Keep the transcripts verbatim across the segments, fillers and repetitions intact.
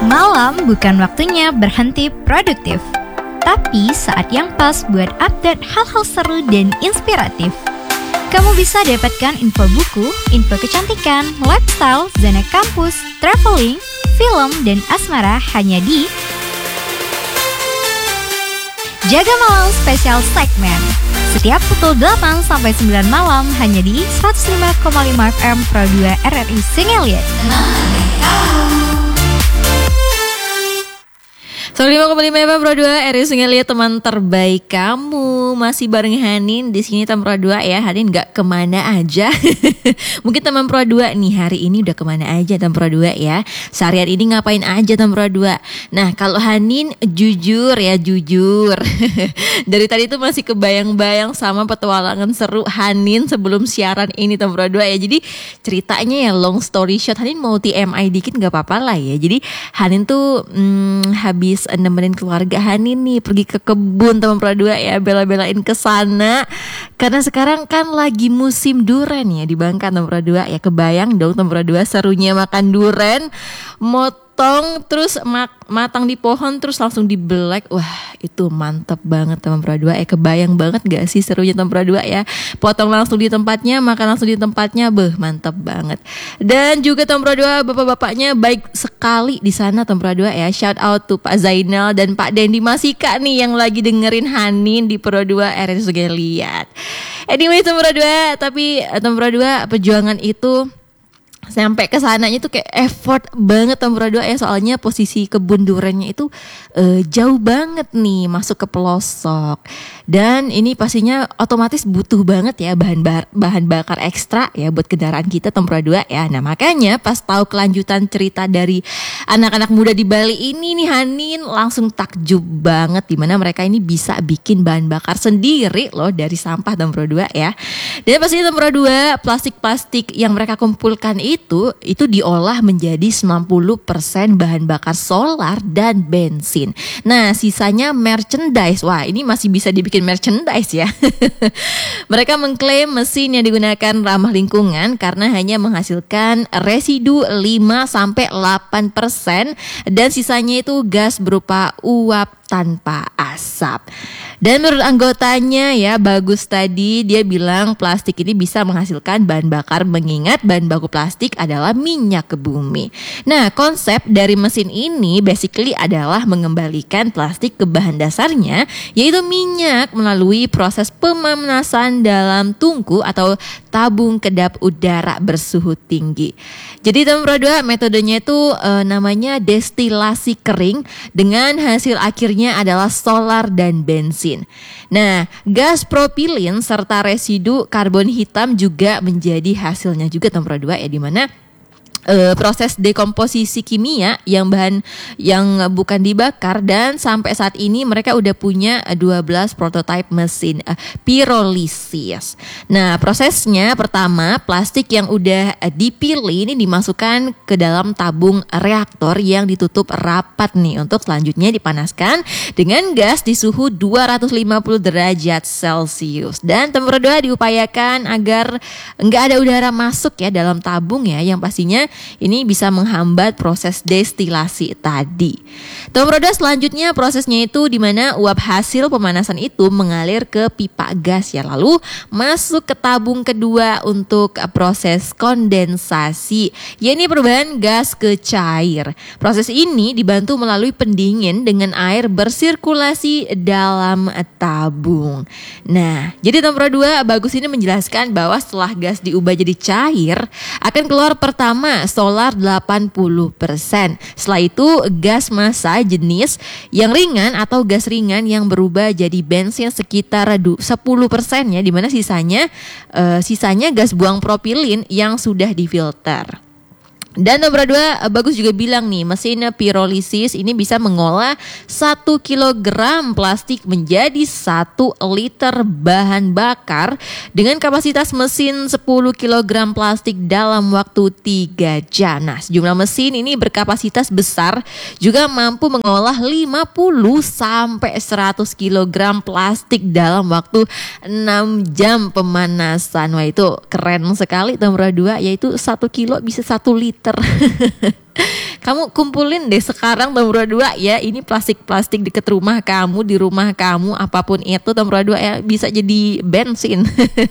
Malam bukan waktunya berhenti produktif, tapi saat yang pas buat update hal-hal seru dan inspiratif. Kamu bisa dapatkan info buku, info kecantikan, lifestyle, zona kampus, traveling, film, dan asmara hanya di Jaga Malam Special Segment. Setiap pukul delapan sampai sembilan malam hanya di seratus lima koma lima F M Pro dua R R I Singeliat. seratus lima koma lima F M Pro dua R R I Singeliat, teman terbaik kamu. Masih bareng Hanin di sini, teman Pro dua ya. Hanin nggak kemana aja. Mungkin teman Pro dua nih hari ini udah kemana aja teman Pro dua ya. Seharian ini ngapain aja teman Pro dua. Nah kalau Hanin jujur ya jujur. Dari tadi tuh masih kebayang-bayang sama petualangan seru Hanin sebelum siaran ini teman Pro dua ya. Jadi ceritanya ya long story short, Hanin mau T M I dikit nggak apa-apa lah ya. Jadi Hanin tuh hmm, habis nemenin keluarga Hanin nih pergi ke kebun teman Pro dua ya, bela-belain ke sana karena sekarang kan lagi musim duren ya di Bangka teman Pro dua ya. Kebayang dong teman Pro dua serunya makan duren, motong terus mak- matang di pohon terus langsung dibelek. Wah itu mantep banget teman Pro dua ya. Kebayang banget gak sih serunya teman Pro dua ya. Potong langsung di tempatnya, makan langsung di tempatnya. Beh mantep banget. Dan juga teman Pro dua bapak-bapaknya baik sekali di sana teman Pro dua ya. Shout out to Pak Zainal dan Pak Dendi Masika nih yang lagi dengerin Hanin di Pro dua R R I Singeliat. Anyway teman Pro dua, tapi teman Pro dua perjuangan itu sampai ke sananya tuh kayak effort banget teman Pro dua ya, soalnya posisi kebun durennya itu uh, jauh banget nih masuk ke pelosok. Dan ini pastinya otomatis butuh banget ya bahan bar- bahan bakar ekstra ya buat kendaraan kita teman Pro dua ya. Nah makanya pas tahu kelanjutan cerita dari anak-anak muda di Bali ini nih, Hanin langsung takjub banget dimana mereka ini bisa bikin bahan bakar sendiri loh dari sampah teman Pro dua ya. Dan pastinya teman Pro dua plastik-plastik yang mereka kumpulkan itu itu itu diolah menjadi sembilan puluh persen bahan bakar solar dan bensin. Nah, sisanya merchandise. Wah, ini masih bisa dibikin merchandise ya. Mereka mengklaim mesin yang digunakan ramah lingkungan karena hanya menghasilkan residu lima sampai delapan persen dan sisanya itu gas berupa uap tanpa asap. Dan menurut anggotanya ya Bagus tadi, dia bilang plastik ini bisa menghasilkan bahan bakar mengingat bahan baku plastik adalah minyak ke bumi. Nah konsep dari mesin ini basically adalah mengembalikan plastik ke bahan dasarnya, yaitu minyak melalui proses pemanasan dalam tungku atau tabung kedap udara bersuhu tinggi. Jadi teman Pro dua metodenya itu e, namanya destilasi kering dengan hasil akhirnya adalah solar dan bensin. Nah, gas propilin serta residu karbon hitam juga menjadi hasilnya juga teman Pro dua ya, di mana Uh, proses dekomposisi kimia yang bahan yang bukan dibakar, dan sampai saat ini mereka udah punya dua belas prototipe mesin uh, pirolisis. Nah prosesnya pertama, plastik yang udah uh, dipilih ini dimasukkan ke dalam tabung reaktor yang ditutup rapat nih untuk selanjutnya dipanaskan dengan gas di suhu dua ratus lima puluh derajat Celcius. Dan temperatur dua diupayakan agar nggak ada udara masuk ya dalam tabung ya, yang pastinya ini bisa menghambat proses destilasi tadi. Nomor dua selanjutnya prosesnya itu di mana uap hasil pemanasan itu mengalir ke pipa gas ya, lalu masuk ke tabung kedua untuk proses kondensasi, yakni perubahan gas ke cair. Proses ini dibantu melalui pendingin dengan air bersirkulasi dalam tabung. Nah, jadi nomor dua Bagus ini menjelaskan bahwa setelah gas diubah jadi cair akan keluar pertama solar delapan puluh persen. Setelah itu gas massa jenis yang ringan atau gas ringan yang berubah jadi bensin sekitar sepuluh persen ya, dimana sisanya uh, sisanya gas buang propilin yang sudah difilter. Dan nomor dua Bagus juga bilang nih, mesin pirolisis ini bisa mengolah satu kilogram plastik menjadi satu liter bahan bakar dengan kapasitas mesin sepuluh kilogram plastik dalam waktu tiga jam. Nah, sejumlah mesin ini berkapasitas besar juga mampu mengolah lima puluh sampai seratus kilogram plastik dalam waktu enam jam pemanasan. Wah, itu keren sekali nomor dua, yaitu satu kilo bisa satu liter. Kamu kumpulin deh sekarang nomor dua ya. Ini plastik-plastik deket rumah kamu, di rumah kamu, apapun itu nomor dua ya, bisa jadi bensin.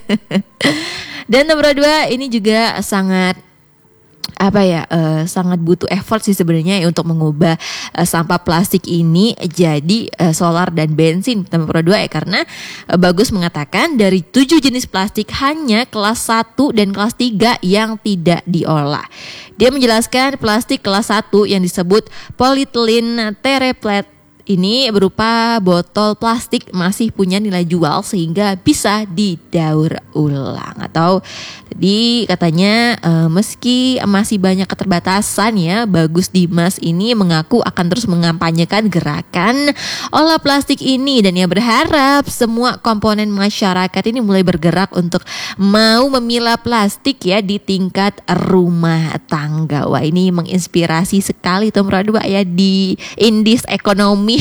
Dan nomor dua ini juga sangat apa ya uh, sangat butuh effort sih sebenarnya ya, untuk mengubah uh, sampah plastik ini jadi uh, solar dan bensin. Nomor dua ya, karena uh, Bagus mengatakan dari tujuh jenis plastik hanya kelas satu dan kelas tiga yang tidak diolah. Dia menjelaskan plastik kelas satu yang disebut polyethylene terephthalate ini berupa botol plastik masih punya nilai jual sehingga bisa didaur ulang. Atau tadi katanya uh, meski masih banyak keterbatasan ya, Bagus Dimas ini mengaku akan terus mengampanyekan gerakan olah plastik ini, dan ia berharap semua komponen masyarakat ini mulai bergerak untuk mau memilah plastik ya di tingkat rumah tangga. Wah, ini menginspirasi sekali nomor dua ya di indis ekonomi.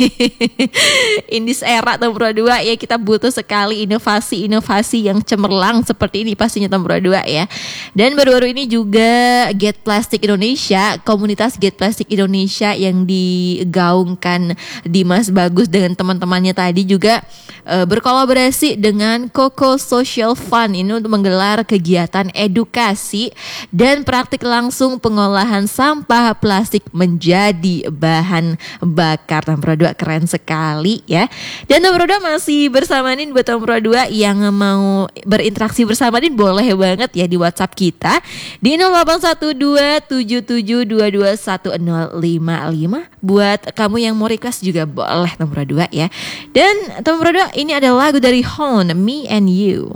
In this era nomor dua ya, kita butuh sekali inovasi-inovasi yang cemerlang seperti ini pastinya nomor dua ya. Dan baru-baru ini juga Get Plastic Indonesia, komunitas Get Plastic Indonesia yang digaungkan Dimas Bagus dengan teman-temannya tadi juga e, berkolaborasi dengan Coco Social Fund ini untuk menggelar kegiatan edukasi dan praktik langsung pengolahan sampah plastik menjadi bahan bakar. Nomor dua keren sekali ya. Dan nomor dua masih bersama Nin. Buat nomor dua yang mau berinteraksi bersama Nin, boleh banget ya di WhatsApp kita di nol delapan satu dua tujuh tujuh dua dua satu nol lima lima. Buat kamu yang mau request juga boleh nomor dua ya. Dan nomor dua ini ada lagu dari Hon, Me and You.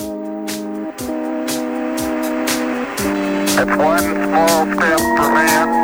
It's one small step for man,